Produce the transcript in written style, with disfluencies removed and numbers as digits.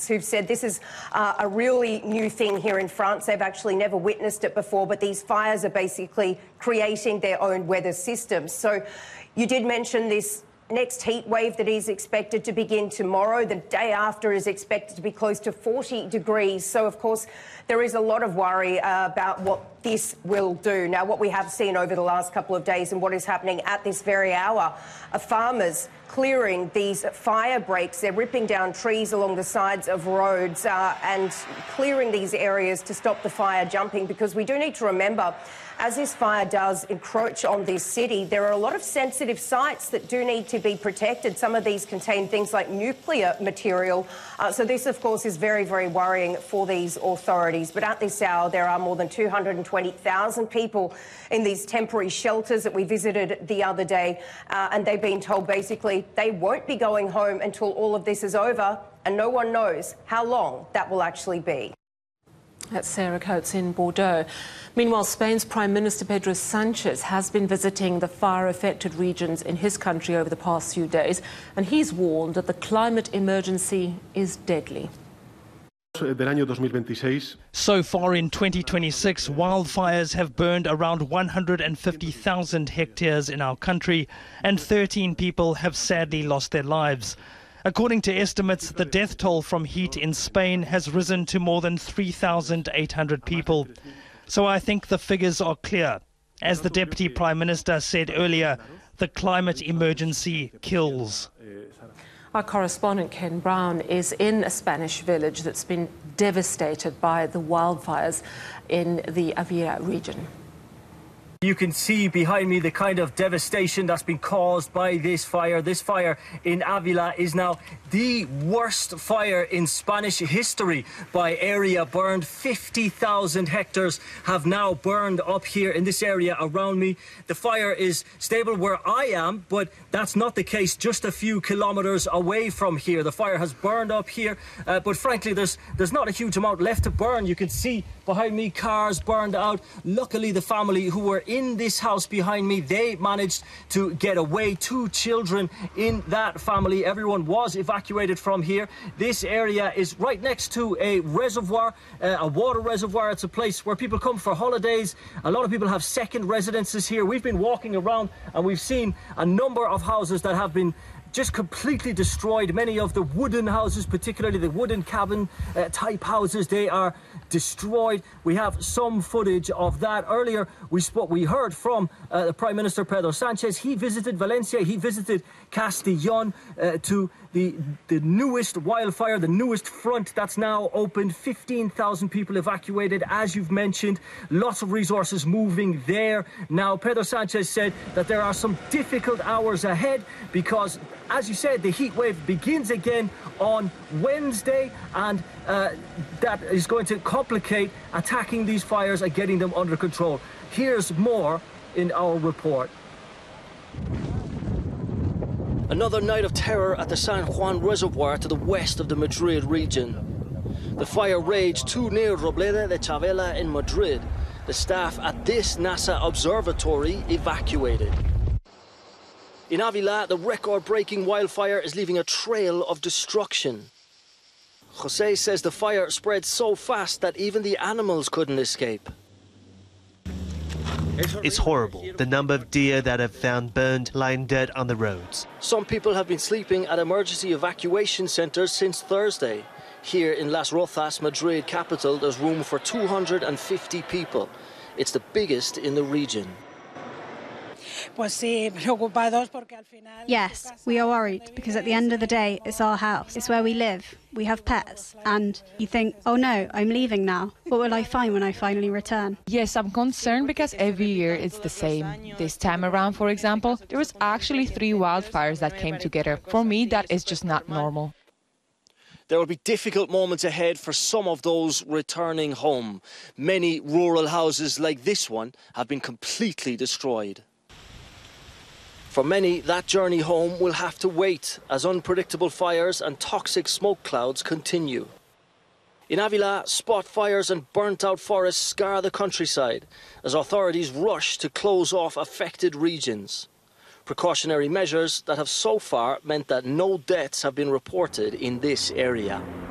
scientists who've said this is a really new thing here in France. They've actually never witnessed it before, but these fires are basically creating their own weather systems. So you did mention this next heat wave that is expected to begin tomorrow. The day after is expected to be close to 40 degrees. So, of course, there is a lot of worry about what this will do. Now, what we have seen over the last couple of days and what is happening at this very hour are farmers clearing these fire breaks. They're ripping down trees along the sides of roads and clearing these areas to stop the fire jumping, because we do need to remember, as this fire does encroach on this city, there are a lot of sensitive sites that do need to be protected. Some of these contain things like nuclear material. So this, of course, is very, very worrying for these authorities. But at this hour, there are more than 220,000 people in these temporary shelters that we visited the other day. And they've been told basically they won't be going home until all of this is over. And no one knows how long that will actually be. That's Sarah Coates in Bordeaux. Meanwhile, Spain's Prime Minister Pedro Sánchez has been visiting the fire-affected regions in his country over the past few days, and he's warned that the climate emergency is deadly. So far in 2026, wildfires have burned around 150,000 hectares in our country, and 13 people have sadly lost their lives. According to estimates, the death toll from heat in Spain has risen to more than 3,800 people. So I think the figures are clear. As the Deputy Prime Minister said earlier, the climate emergency kills. Our correspondent Ken Brown is in a Spanish village that's been devastated by the wildfires in the Avila region. You can see behind me the kind of devastation that's been caused by this fire. This fire in Avila is now the worst fire in Spanish history by area burned. 50,000 hectares have now burned up here in this area around me. The fire is stable where I am, but that's not the case just a few kilometers away from here. The fire has burned up here, but frankly, there's not a huge amount left to burn. You can see behind me cars burned out. Luckily, the family who were in this house behind me, they managed to get away. 2 children in that family. Everyone was evacuated from here. This area is right next to a reservoir, a water reservoir. It's a place where people come for holidays. A lot of people have second residences here. We've been walking around and we've seen a number of houses that have been just completely destroyed. Many of the wooden houses, particularly the wooden cabin type houses, they are destroyed. We have some footage of that. Earlier we heard from the Prime Minister Pedro Sánchez. He visited Valencia, he visited Castellón to the newest wildfire, the newest front that's now opened. 15,000 people evacuated, as you've mentioned. Lots of resources moving there. Now, Pedro Sánchez said that there are some difficult hours ahead because, as you said, the heat wave begins again on Wednesday, and that is going to complicate attacking these fires and getting them under control. Here's more in our report. Another night of terror at the San Juan Reservoir to the west of the Madrid region. The fire raged too near Robledo de Chavela in Madrid. The staff at this NASA observatory evacuated. In Avila, the record-breaking wildfire is leaving a trail of destruction. Jose says the fire spread so fast that even the animals couldn't escape. It's horrible, the number of deer that have found burned lying dead on the roads. Some people have been sleeping at emergency evacuation centres since Thursday. Here in Las Rozas, Madrid capital, there's room for 250 people. It's the biggest in the region. Yes, we are worried because at the end of the day, it's our house. It's where we live. We have pets. And you think, oh no, I'm leaving now. What will I find when I finally return? Yes, I'm concerned because every year it's the same. This time around, for example, there was actually 3 wildfires that came together. For me, that is just not normal. There will be difficult moments ahead for some of those returning home. Many rural houses like this one have been completely destroyed. For many, that journey home will have to wait as unpredictable fires and toxic smoke clouds continue. In Avila, spot fires and burnt-out forests scar the countryside as authorities rush to close off affected regions. Precautionary measures that have so far meant that no deaths have been reported in this area.